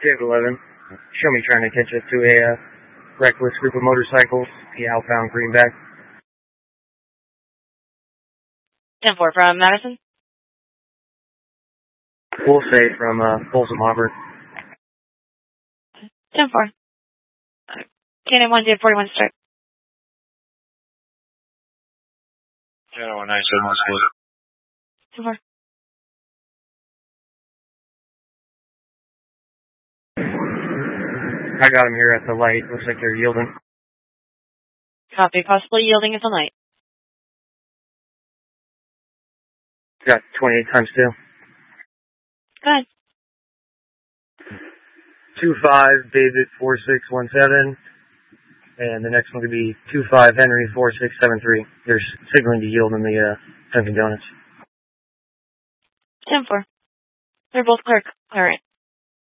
David 11. Show me trying to catch up to a reckless group of motorcycles. The outbound Greenback. 10-4 from Madison. We'll say from Folsom Auburn. 10-4. Cannon 1 did 41 start. Cannon 1 97 split. 10-4. I got him here at the light. Looks like they're yielding. Copy. Possibly yielding at the light. Got 28 times 2. Go ahead. 25 David 4617. And the next one could be 25 Henry 4673. They're signaling to yield in the Dunkin' Donuts. 10-4. They're both clear current.